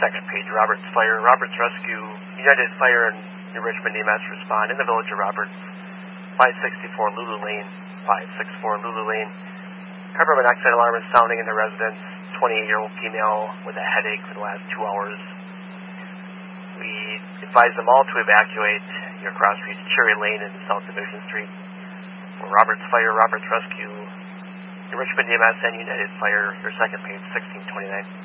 Second page, Roberts Fire, Roberts Rescue, United Fire and New Richmond EMS respond in the village of Roberts, 564 Lulu Lane, 564 Lulu Lane. Carbon monoxide alarm is sounding in the residence, 28-year-old female with a headache for the last 2 hours. We advise them all to evacuate your cross streets, Cherry Lane and South Division Street. For Roberts Fire, Roberts Rescue, New Richmond EMS and United Fire, your second page, 1629.